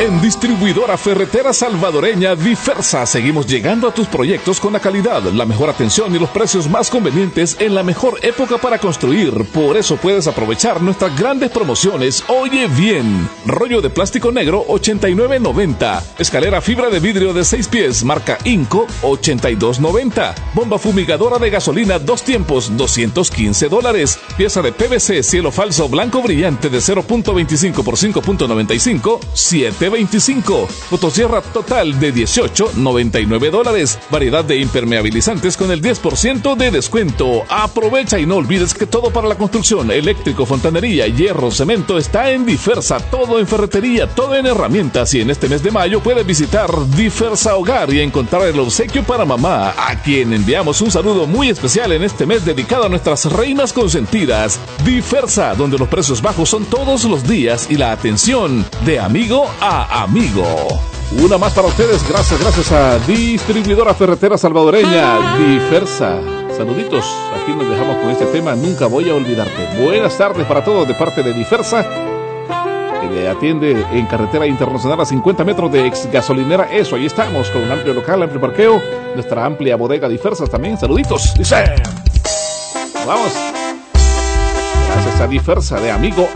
En Distribuidora Ferretera Salvadoreña Diversa seguimos llegando a tus proyectos con la calidad, la mejor atención y los precios más convenientes en la mejor época para construir. Por eso puedes aprovechar nuestras grandes promociones. Oye bien, rollo de plástico negro $89.90, escalera fibra de vidrio de 6 pies marca Inco $82.90, bomba fumigadora de gasolina 2 tiempos $215, pieza de PVC cielo falso blanco brillante de 0.25 por 5.95 $7.25, motosierra total de $18.99, variedad de impermeabilizantes con el 10% de descuento. Aprovecha y no olvides que todo para la construcción, eléctrico, fontanería, hierro, cemento está en Diversa, todo en ferretería, todo en herramientas. Y en este mes de mayo puedes visitar Diversa Hogar y encontrar el obsequio para mamá, a quien enviamos un saludo muy especial en este mes dedicado a nuestras reinas consentidas. Diversa, donde los precios bajos son todos los días y la atención de amigo a amigo. Una más para ustedes, gracias a Distribuidora Ferretera Salvadoreña Diversa. Saluditos, aquí nos dejamos con este tema, Nunca Voy a Olvidarte. Buenas tardes para todos de parte de Diversa, que le atiende en carretera internacional a 50 metros de ex gasolinera. Eso, ahí estamos con un amplio local, amplio parqueo, nuestra amplia bodega Diversa también. Saluditos, dice. Vamos. Gracias a Diversa de amigo